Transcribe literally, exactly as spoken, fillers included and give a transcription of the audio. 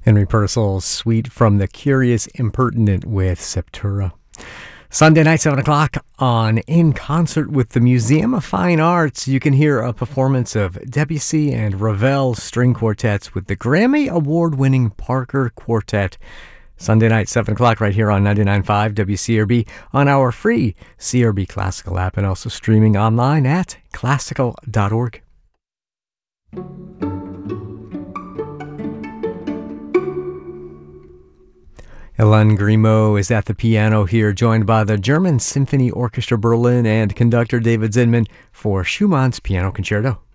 Henry Purcell's Suite from The Curious Impertinent with Septura. Sunday night, seven o'clock on In Concert with the Museum of Fine Arts. You can hear a performance of Debussy and Ravel string quartets with the Grammy Award-winning Parker Quartet. Sunday night, seven o'clock, right here on ninety-nine point five W C R B on our free C R B Classical app, and also streaming online at classical dot org. Hélène Grimaud is at the piano here, joined by the German Symphony Orchestra Berlin and conductor David Zinman for Schumann's Piano Concerto.